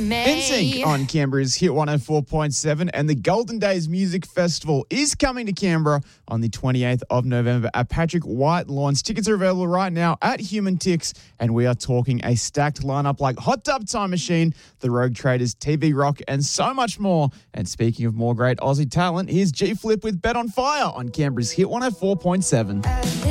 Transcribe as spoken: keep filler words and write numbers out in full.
NSYNC on Canberra's Hit one oh four point seven, and the Golden Days Music Festival is coming to Canberra on the twenty-eighth of November at Patrick White Lawns. Tickets are available right now at Human Tix, and we are talking a stacked lineup like Hot Tub Time Machine, The Rogue Traders, T V Rock, and so much more. And speaking of more great Aussie talent, here's G Flip with Bet on Fire on Canberra's Hit one oh four point seven.